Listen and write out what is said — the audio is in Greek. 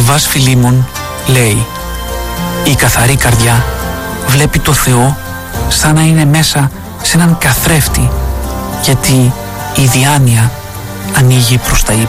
Βάς Φιλίμων λέει: η καθαρή καρδιά βλέπει το Θεό σαν να είναι μέσα σε έναν καθρέφτη, γιατί η διάνοια ανοίγει προς τα ύψη.